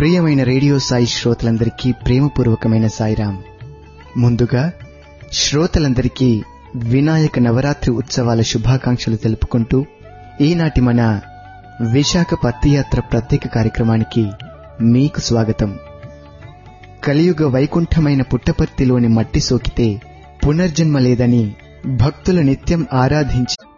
ప్రియమైన రేడియో సాయి శ్రోతలందరికీ ప్రేమపూర్వకమైన సాయిరాం. ముందుగా శ్రోతలందరికీ వినాయక నవరాత్రి ఉత్సవాల శుభాకాంక్షలు తెలుపుకుంటూ ఈనాటి మన విశాఖ పత్తియాత్ర ప్రత్యేక కార్యక్రమానికి మీకు స్వాగతం. కలియుగ వైకుంఠమైన పుట్టపర్తిలోని మట్టి సోకితే పునర్జన్మ లేదని భక్తులు నిత్యం ఆరాధించి